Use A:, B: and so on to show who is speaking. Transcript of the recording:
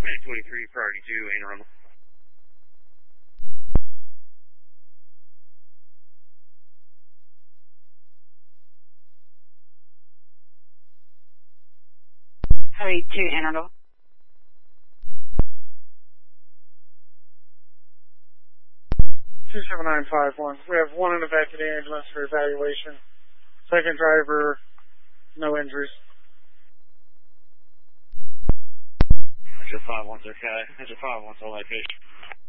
A: 23, priority 2, Anne Arundel.
B: Priority 2, Anne Arundel.
C: 27951. We have one in the back of the ambulance for evaluation. Second driver, no injuries.
A: Measure 5 1's okay. Measure 5 1's all okay.